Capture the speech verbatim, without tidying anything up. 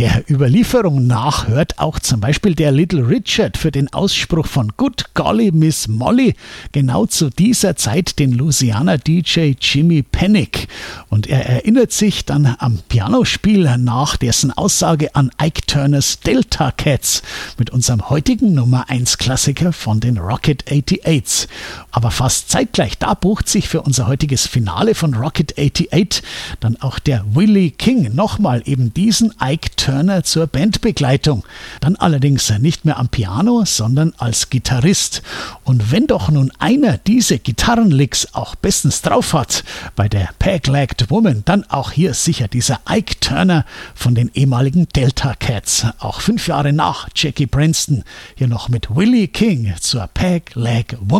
Der Überlieferung nach hört auch zum Beispiel der Little Richard für den Ausspruch von Good Golly Miss Molly genau zu dieser Zeit den Louisiana D J Jimmy Panic. Und er erinnert sich dann am Pianospiel nach dessen Aussage an Ike Turners Delta Cats mit unserem heutigen Nummer eins Klassiker von den Rocket achtundachtzig. Aber fast zeitgleich, da bucht sich für unser heutiges Finale von Rocket achtundachtzig dann auch der Willie King nochmal eben diesen Ike Turner zur Bandbegleitung. Dann allerdings nicht mehr am Piano, sondern als Gitarrist. Und wenn doch nun einer diese Gitarrenlicks auch bestens drauf hat, bei der Peg-Legged Woman, dann auch hier sicher dieser Ike Turner von den ehemaligen Delta Cats. Auch fünf Jahre nach Jackie Branston hier noch mit Willie King zur Peg-Leg Woman.